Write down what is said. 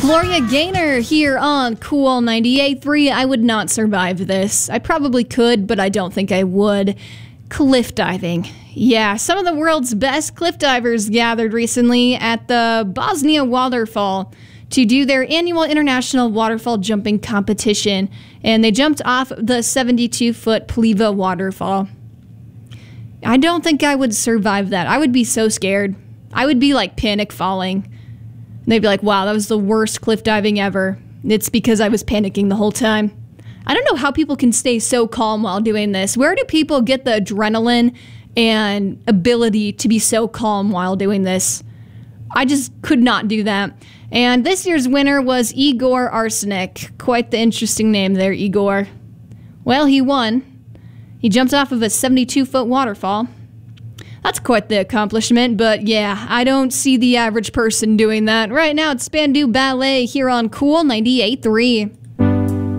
Gloria Gaynor here on Cool 98.3. I would not survive this. I probably could, but I don't think I would. Cliff diving. Yeah, some of the world's best cliff divers gathered recently at the Bosnia Waterfall to do their annual international waterfall jumping competition, and they jumped off the 72-foot Pliva waterfall. I don't think I would survive that. I would be so scared. I would be like panic falling. They'd be like, wow, that was the worst cliff diving ever. It's because I was panicking the whole time. I don't know how people can stay so calm while doing this. Where do people get the adrenaline and ability to be so calm while doing this? I just could not do that. And this year's winner was Igor Arsenic. Quite the interesting name there, Igor. Well, he won. He jumped off of a 72-foot waterfall. That's quite the accomplishment, but yeah, I don't see the average person doing that. Right now, it's Spandau Ballet here on Cool 98.3.